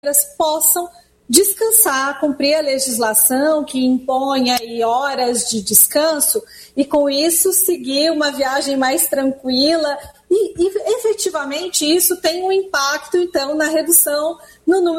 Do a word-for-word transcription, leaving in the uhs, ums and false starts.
possam descansar, cumprir a legislação que impõe aí horas de descanso e, com isso, seguir uma viagem mais tranquila e, e efetivamente, isso tem um impacto, então, na redução no número